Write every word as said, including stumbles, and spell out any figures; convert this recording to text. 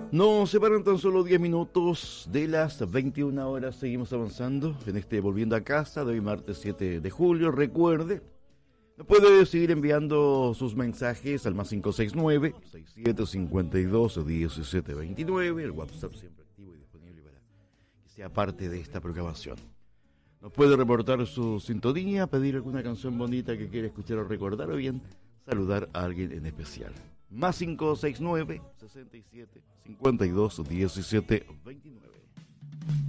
Nos separan tan solo diez minutos de las veintiuna horas. Seguimos avanzando en este Volviendo a Casa de hoy, martes siete de julio. Recuerde, nos puede seguir enviando sus mensajes al más cinco seis nueve, seis siete cinco dos, diecisiete veintinueve. El WhatsApp siempre activo y disponible para que sea parte de esta programación. Nos puede reportar su sintonía, pedir alguna canción bonita que quiera escuchar o recordar, o bien saludar a alguien en especial. Más cinco seis nueve, sesenta y siete, cincuenta y dos, diecisiete veintinueve.